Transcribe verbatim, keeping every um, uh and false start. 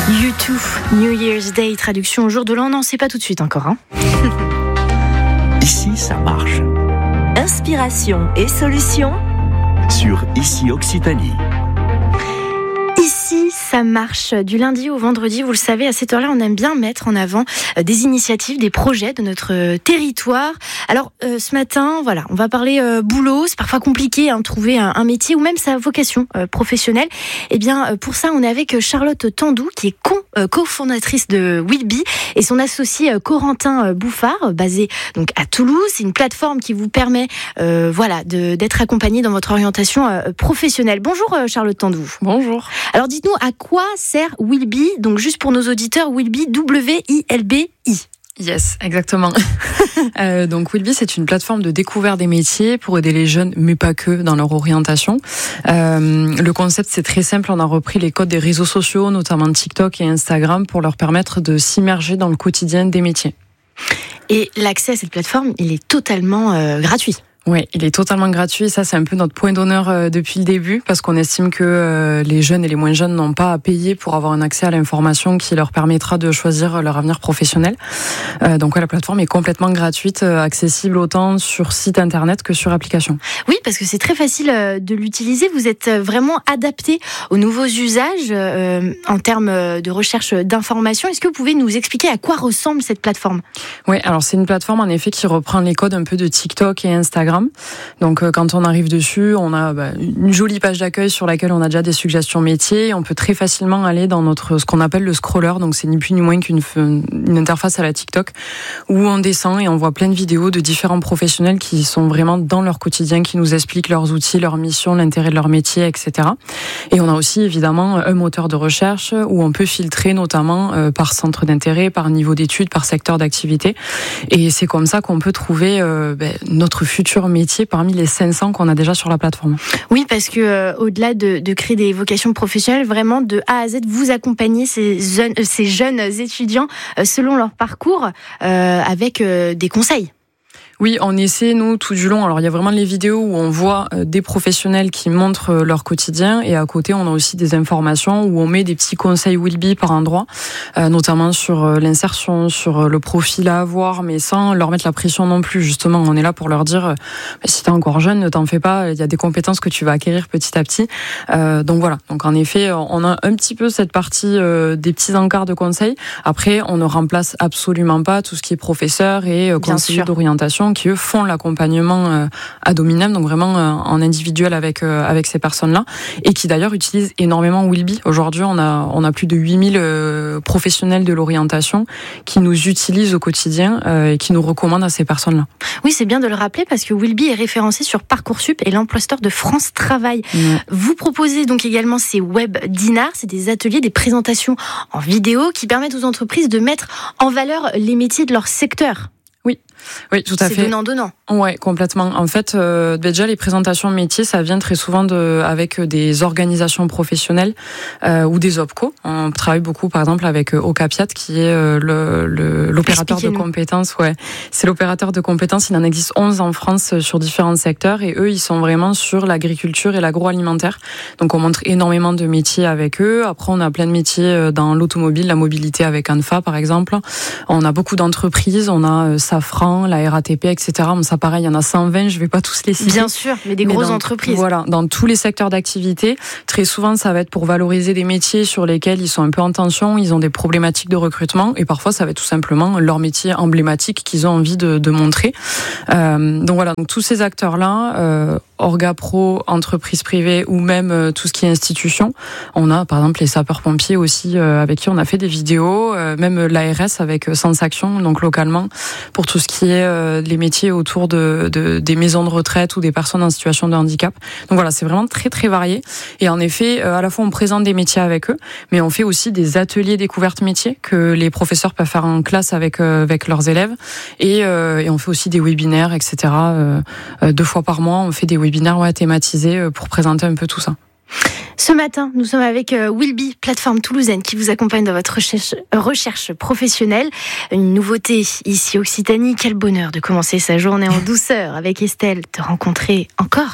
U deux, New Year's Day, traduction au jour de l'an. Non, c'est pas tout de suite encore. Hein. Ici, ça marche. Inspiration et solutions sur Ici Occitanie. Ici, ça marche. Du lundi au vendredi, vous le savez, à cette heure-là, on aime bien mettre en avant des initiatives, des projets de notre territoire. Alors, euh, ce matin, voilà, on va parler euh, boulot. C'est parfois compliqué, hein, trouver un, un métier ou même sa vocation euh, professionnelle. Eh bien, pour ça, on est avec Charlotte Tandou, qui est con, euh, cofondatrice de Willby, et son associé euh, Corentin Bouffard, basé donc à Toulouse. C'est une plateforme qui vous permet, euh, voilà, de, d'être accompagné dans votre orientation euh, professionnelle. Bonjour euh, Charlotte Tandou. Bonjour. Alors dites-nous, à quoi sert Willby? Donc juste pour nos auditeurs, Willby, W I L B I. Yes, exactement. euh, donc Willby, c'est une plateforme de découverte des métiers pour aider les jeunes, mais pas que, dans leur orientation. Euh, le concept, c'est très simple. On a repris les codes des réseaux sociaux, notamment TikTok et Instagram, pour leur permettre de s'immerger dans le quotidien des métiers. Et l'accès à cette plateforme, il est totalement euh, gratuit. Oui, il est totalement gratuit. Ça, c'est un peu notre point d'honneur euh, depuis le début, parce qu'on estime que euh, les jeunes et les moins jeunes n'ont pas à payer pour avoir un accès à l'information qui leur permettra de choisir leur avenir professionnel. Euh, donc, ouais, la plateforme est complètement gratuite, euh, accessible autant sur site internet que sur application. Oui, parce que c'est très facile euh, de l'utiliser. Vous êtes vraiment adapté aux nouveaux usages euh, en termes de recherche d'informations. Est-ce que vous pouvez nous expliquer à quoi ressemble cette plateforme? Oui, alors c'est une plateforme en effet qui reprend les codes un peu de TikTok et Instagram. Donc euh, quand on arrive dessus, on a bah, une jolie page d'accueil sur laquelle on a déjà des suggestions métiers. On peut très facilement aller dans notre ce qu'on appelle le scroller. Donc c'est ni plus ni moins qu'une une interface à la TikTok où on descend et on voit plein de vidéos de différents professionnels qui sont vraiment dans leur quotidien, qui nous expliquent leurs outils, leurs missions, l'intérêt de leur métier, et cetera. Et on a aussi évidemment un moteur de recherche où on peut filtrer notamment euh, par centre d'intérêt, par niveau d'études, par secteur d'activité. Et c'est comme ça qu'on peut trouver euh, ben, notre futur métier parmi les cinq cents qu'on a déjà sur la plateforme. Oui, parce que euh, au-delà de, de créer des vocations professionnelles, vraiment de A à Z, vous accompagnez ces jeunes, euh, ces jeunes étudiants euh, selon leur parcours euh, avec euh, des conseils. Oui, on essaie, nous, tout du long. Alors, il y a vraiment les vidéos où on voit des professionnels qui montrent leur quotidien. Et à côté, on a aussi des informations où on met des petits conseils Willby par endroit, euh, notamment sur l'insertion, sur le profil à avoir, mais sans leur mettre la pression non plus. Justement, on est là pour leur dire, si t'es encore jeune, ne t'en fais pas. Il y a des compétences que tu vas acquérir petit à petit. Euh, donc voilà. Donc en effet, on a un petit peu cette partie euh, des petits encarts de conseils. Après, on ne remplace absolument pas tout ce qui est professeur et euh, conseiller d'orientation, qui eux font l'accompagnement euh, ad hominem, donc vraiment euh, en individuel avec euh, avec ces personnes-là, et qui d'ailleurs utilisent énormément Willby. Aujourd'hui, on a on a plus de huit mille euh, professionnels de l'orientation qui nous utilisent au quotidien euh, et qui nous recommandent à ces personnes-là. Oui, c'est bien de le rappeler parce que Willby est référencé sur Parcoursup et l'Emploi Store de France Travail. Ouais. Vous proposez donc également ces web dinars, c'est des ateliers, des présentations en vidéo qui permettent aux entreprises de mettre en valeur les métiers de leur secteur. Oui, oui, tout à c'est fait. C'est donnant-donnant. Ouais, complètement. En fait, euh, déjà les présentations métiers, ça vient très souvent de avec des organisations professionnelles euh, ou des OPCO. On travaille beaucoup, par exemple, avec Ocapiat, qui est euh, le, le l'opérateur de compétences. Ouais, c'est l'opérateur de compétences. Il en existe onze en France sur différents secteurs, et eux, ils sont vraiment sur l'agriculture et l'agroalimentaire. Donc, on montre énormément de métiers avec eux. Après, on a plein de métiers dans l'automobile, la mobilité avec ANFA, par exemple. On a beaucoup d'entreprises. On a Safran, la R A T P, et cetera. Ça, pareil, il y en a cent vingt, je vais pas tous les citer. Bien sûr, mais des mais grosses dans, entreprises. Voilà, dans tous les secteurs d'activité. Très souvent, ça va être pour valoriser des métiers sur lesquels ils sont un peu en tension, ils ont des problématiques de recrutement, et parfois, ça va être tout simplement leur métier emblématique qu'ils ont envie de, de montrer. Euh, donc voilà, donc tous ces acteurs-là, euh, orga pro, entreprises privées ou même euh, tout ce qui est institution. On a par exemple les sapeurs-pompiers aussi euh, avec qui on a fait des vidéos, euh, même l'A R S avec euh, Sensaction, donc localement, pour tout ce qui est euh, les métiers autour de, de des maisons de retraite ou des personnes en situation de handicap. Donc voilà, c'est vraiment très très varié. Et en effet, euh, à la fois on présente des métiers avec eux, mais on fait aussi des ateliers découverte métiers que les professeurs peuvent faire en classe avec euh, avec leurs élèves. Et, euh, et on fait aussi des webinaires, et cetera. Euh, euh, deux fois par mois, on fait des webinaires ouais, thématisés pour présenter un peu tout ça. Ce matin, nous sommes avec Willby, plateforme toulousaine qui vous accompagne dans votre recherche, recherche professionnelle. Une nouveauté ici Occitanie. Quel bonheur de commencer sa journée en douceur avec Estelle, te rencontrer encore.